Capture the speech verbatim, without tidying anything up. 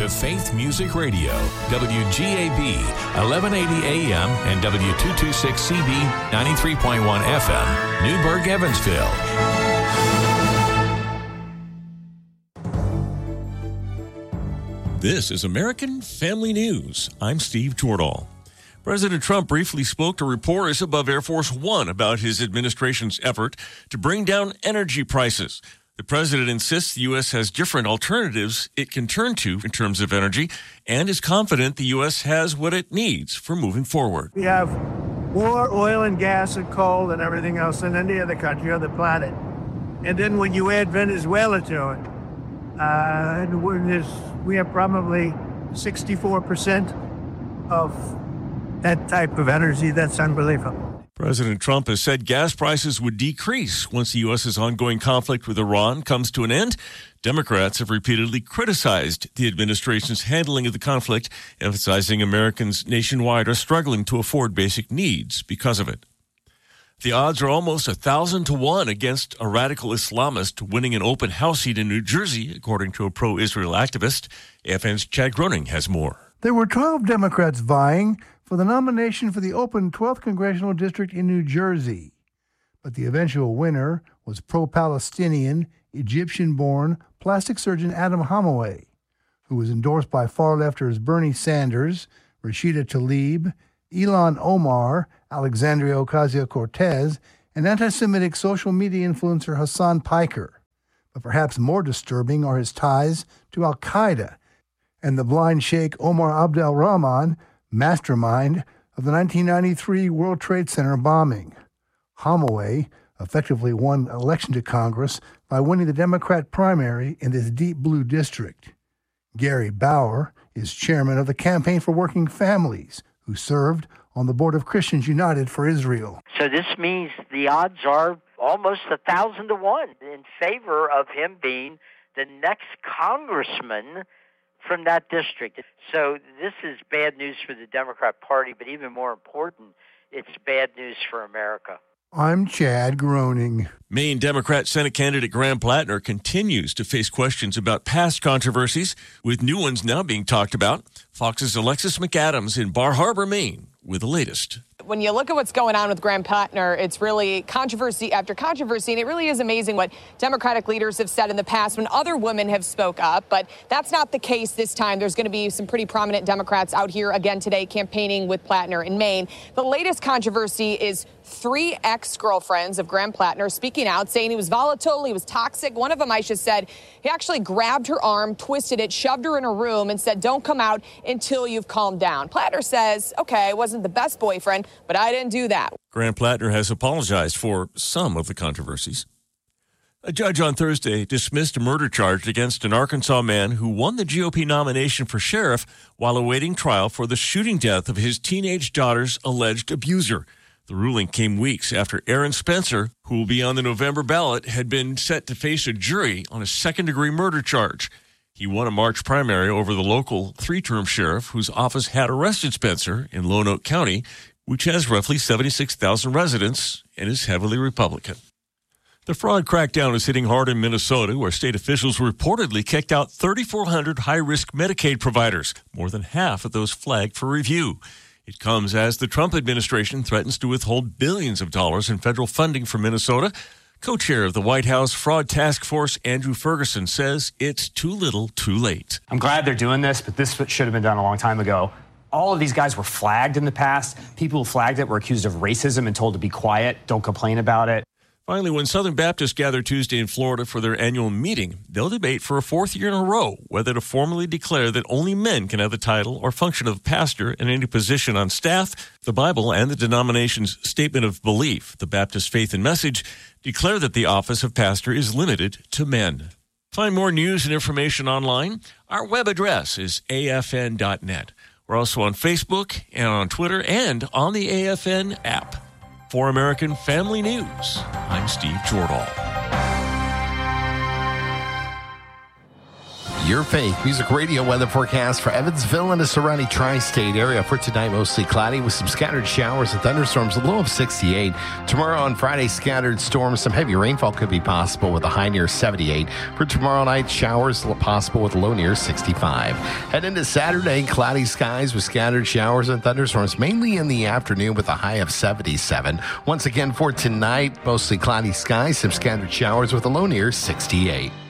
to Faith Music Radio, W G A B, eleven eighty A M and W two twenty-six C B, ninety-three point one F M, Newburgh, Evansville. This is American Family News. I'm Steve Jordahl. President Trump briefly spoke to reporters above Air Force One about his administration's effort to bring down energy prices. The president insists the U S has different alternatives it can turn to in terms of energy and is confident the U S has what it needs for moving forward. We have more oil and gas and coal and everything else than any other country on the planet. And then when you add Venezuela to it, uh, we're this, we have probably sixty-four percent of that type of energy. That's unbelievable. President Trump has said gas prices would decrease once the U S's ongoing conflict with Iran comes to an end. Democrats have repeatedly criticized the administration's handling of the conflict, emphasizing Americans nationwide are struggling to afford basic needs because of it. The odds are almost a thousand to one against a radical Islamist winning an open House seat in New Jersey, according to a pro-Israel activist. A F N's Chad Groening has more. There were twelve Democrats vying for the nomination for the open twelfth Congressional District in New Jersey. But the eventual winner was pro-Palestinian, Egyptian-born plastic surgeon Adam Holloway, who was endorsed by far-lefters Bernie Sanders, Rashida Tlaib, Ilhan Omar, Alexandria Ocasio-Cortez, and anti-Semitic social media influencer Hassan Piker. But perhaps more disturbing are his ties to al-Qaeda and the blind Sheikh Omar Abdel Rahman, mastermind of the nineteen ninety-three World Trade Center bombing. Holloway effectively won election to Congress by winning the Democrat primary in this deep blue district. Gary Bauer is chairman of the Campaign for Working Families, who served on the board of Christians United for Israel. So this means the odds are almost a thousand to one in favor of him being the next congressman from that district. So this is bad news for the Democrat Party, but even more important, it's bad news for America. I'm Chad Groening. Maine Democrat Senate candidate Graham Plattner continues to face questions about past controversies, with new ones now being talked about. Fox's Alexis McAdams in Bar Harbor, Maine, with the latest. When you look at what's going on with Graham Plattner, it's really controversy after controversy, and it really is amazing what Democratic leaders have said in the past when other women have spoke up, but that's not the case this time. There's going to be some pretty prominent Democrats out here again today campaigning with Plattner in Maine. The latest controversy is three ex-girlfriends of Graham Plattner speaking out, saying he was volatile, he was toxic. One of them, Aisha, said he actually grabbed her arm, twisted it, shoved her in a room, and said, "Don't come out until you've calmed down." Plattner says, okay, I wasn't the best boyfriend, but I didn't do that. Graham Plattner has apologized for some of the controversies. A judge on Thursday dismissed a murder charge against an Arkansas man who won the G O P nomination for sheriff while awaiting trial for the shooting death of his teenage daughter's alleged abuser. The ruling came weeks after Aaron Spencer, who will be on the November ballot, had been set to face a jury on a second-degree murder charge. He won a March primary over the local three-term sheriff whose office had arrested Spencer in Lonoke County, which has roughly seventy-six thousand residents and is heavily Republican. The fraud crackdown is hitting hard in Minnesota, where state officials reportedly kicked out thirty-four hundred high-risk Medicaid providers, more than half of those flagged for review. It comes as the Trump administration threatens to withhold billions of dollars in federal funding from Minnesota. Co-chair of the White House Fraud Task Force, Andrew Ferguson, says it's too little, too late. I'm glad they're doing this, but this should have been done a long time ago. All of these guys were flagged in the past. People who flagged it were accused of racism and told to be quiet, don't complain about it. Finally, when Southern Baptists gather Tuesday in Florida for their annual meeting, they'll debate for a fourth year in a row whether to formally declare that only men can have the title or function of pastor in any position on staff. The Bible and the denomination's statement of belief, the Baptist Faith and Message, declare that the office of pastor is limited to men. Find more news and information online. Our web address is A F N dot net. We're also on Facebook and on Twitter and on the A F N app. For American Family News, I'm Steve Jordahl. Your Faith Music Radio weather forecast for Evansville and the surrounding tri-state area. For tonight, mostly cloudy with some scattered showers and thunderstorms, a low of sixty-eight. Tomorrow on Friday, scattered storms. Some heavy rainfall could be possible with a high near seventy-eight. For tomorrow night, showers possible with a low near sixty-five. Head into Saturday, cloudy skies with scattered showers and thunderstorms, mainly in the afternoon with a high of seventy-seven. Once again, for tonight, mostly cloudy skies, some scattered showers with a low near sixty-eight.